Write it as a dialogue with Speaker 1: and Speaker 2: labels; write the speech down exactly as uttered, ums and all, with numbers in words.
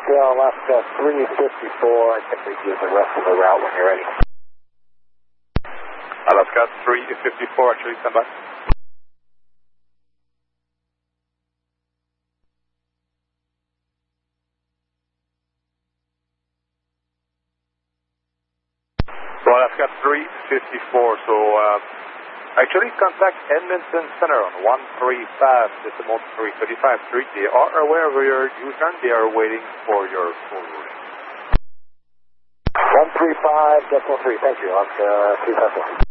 Speaker 1: Copy, Alaska three fifty-four. I can read you the rest of the route when you're ready.
Speaker 2: Alaska three fifty-four, actually, stand by. So Alaska three fifty-four, so uh, actually contact Edmonton Center on one three five decimal three thirty-five three. They are aware of your U-turn, they are waiting for your full routing.
Speaker 1: one three five decimal three, thank you, Alaska three five four.